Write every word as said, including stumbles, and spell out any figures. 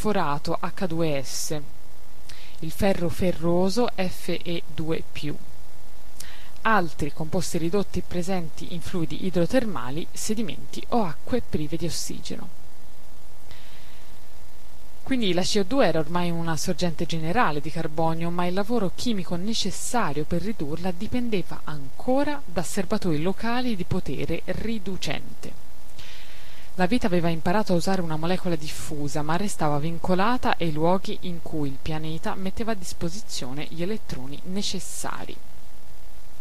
fosforato acca due esse, il ferro ferroso effe e due più, altri composti ridotti presenti in fluidi idrotermali, sedimenti o acque prive di ossigeno. Quindi la C O due era ormai una sorgente generale di carbonio, ma il lavoro chimico necessario per ridurla dipendeva ancora da serbatoi locali di potere riducente. La vita aveva imparato a usare una molecola diffusa, ma restava vincolata ai luoghi in cui il pianeta metteva a disposizione gli elettroni necessari.